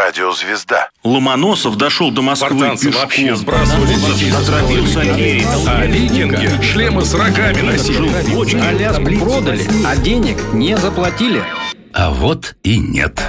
радиозвезда. Ломоносов дошел до Москвы Спартанцы пешком. вообще сбрасывали детей с Отравился головы. ею. А викинги шлемы с рогами носили. Аляску продали, а денег не заплатили. А вот и нет.